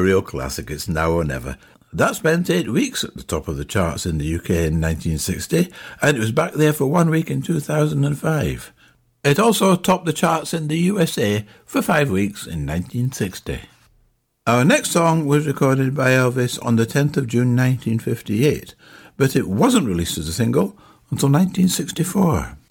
real classic. It's now or never. That spent 8 weeks at the top of the charts in the UK in 1960, and it was back there for 1 week in 2005. It also topped the charts in the USA for 5 weeks in 1960. Our next song was recorded by Elvis on the 10th of June 1958, but it wasn't released as a single until 1964.